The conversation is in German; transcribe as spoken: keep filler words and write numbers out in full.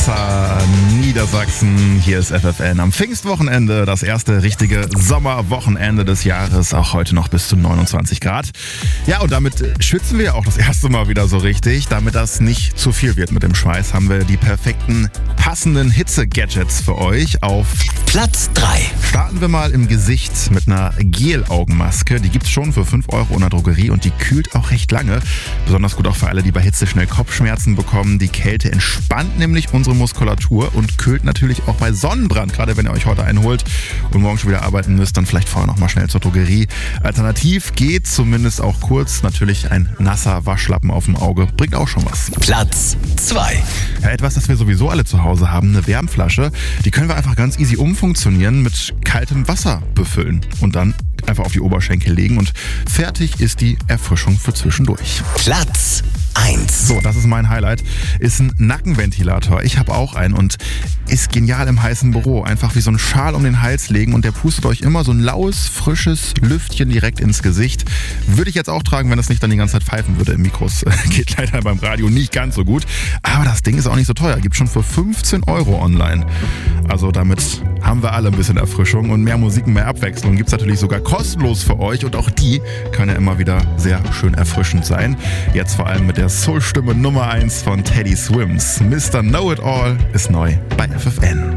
Wasser, Niedersachsen. Hier ist F F N am Pfingstwochenende, das erste richtige Sommerwochenende des Jahres. Auch heute noch bis zu neunundzwanzig Grad. Ja, und damit schwitzen wir auch das erste Mal wieder so richtig. Damit das nicht zu viel wird mit dem Schweiß, haben wir die perfekten, passenden Hitze-Gadgets für euch. Auf Platz drei. Starten wir mal im Gesicht mit einer Gel-Augenmaske. Die gibt's schon für fünf Euro in der Drogerie und die kühlt auch recht lange. Besonders gut auch für alle, die bei Hitze schnell Kopfschmerzen bekommen. Die Kälte entspannt nämlich unsere Muskulatur und kühlt natürlich auch bei Sonnenbrand. Gerade wenn ihr euch heute einholt und morgen schon wieder arbeiten müsst, dann vielleicht vorher noch mal schnell zur Drogerie. Alternativ geht zumindest auch kurz natürlich ein nasser Waschlappen auf dem Auge. Bringt auch schon was. Platz zwei. Ja, etwas, das wir sowieso alle zu Hause haben, eine Wärmflasche. Die können wir einfach ganz easy umfunktionieren, mit kaltem Wasser befüllen und dann einfach auf die Oberschenkel legen und fertig ist die Erfrischung für zwischendurch. Platz eins. So, das ist mein Highlight. Ist ein Nackenventilator. Ich habe auch einen und ist genial im heißen Büro. Einfach wie so ein Schal um den Hals legen und der pustet euch immer so ein laues, frisches Lüftchen direkt ins Gesicht. Würde ich jetzt auch tragen, wenn es nicht dann die ganze Zeit pfeifen würde im Mikros. Geht leider beim Radio nicht ganz so gut. Aber das Ding ist auch nicht so teuer. Gibt schon für fünfzehn Euro online. Also damit haben wir alle ein bisschen Erfrischung und mehr Musik, mehr Abwechslung. Gibt es natürlich sogar kostenlos für euch und auch die kann ja immer wieder sehr schön erfrischend sein. Jetzt vor allem mit der Soul-Stimme Nummer eins von Teddy Swims. Mister Know-It-All ist neu bei F F N.